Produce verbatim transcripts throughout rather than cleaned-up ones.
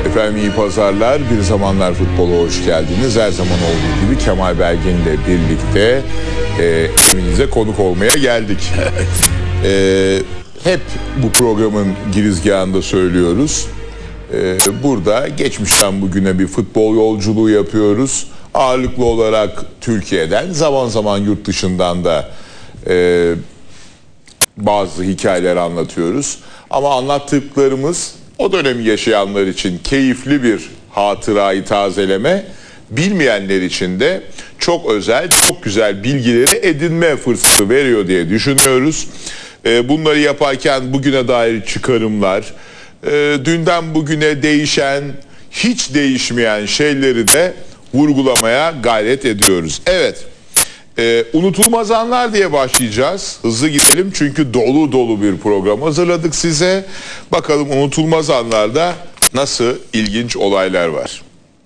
Efendim iyi pazarlar. Bir Zamanlar Futbola hoş geldiniz. Her zaman olduğu gibi Kemal Belgin ile birlikte e, evinize konuk olmaya geldik. e, hep bu programın girizgahında söylüyoruz. E, burada geçmişten bugüne bir futbol yolculuğu yapıyoruz. Ağırlıklı olarak Türkiye'den, zaman zaman yurt dışından da e, bazı hikayeler anlatıyoruz. Ama anlattıklarımız o dönemi yaşayanlar için keyifli bir hatırayı tazeleme, bilmeyenler için de çok özel, çok güzel bilgileri edinme fırsatı veriyor diye düşünüyoruz. Bunları yaparken bugüne dair çıkarımlar, dünden bugüne değişen, hiç değişmeyen şeyleri de vurgulamaya gayret ediyoruz. Evet. Ee, unutulmaz anlar diye başlayacağız. Hızlı gidelim çünkü dolu dolu bir program hazırladık size. Bakalım unutulmaz anlarda nasıl ilginç olaylar var.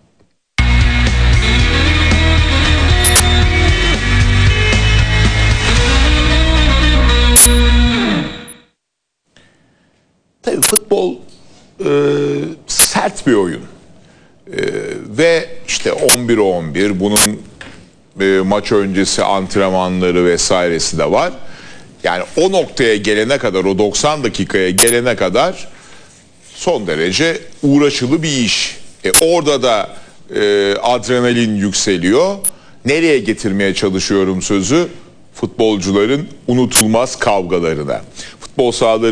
Tabii futbol e, sert bir oyun. E, ve işte on bir on bir bunun E, maç öncesi antrenmanları vesairesi de var. Yani o noktaya gelene kadar, o doksan dakikaya gelene kadar son derece uğraşılı bir iş. E, orada da e, adrenalin yükseliyor. Nereye getirmeye çalışıyorum sözü? Futbolcuların unutulmaz kavgalarına. Futbol sahaları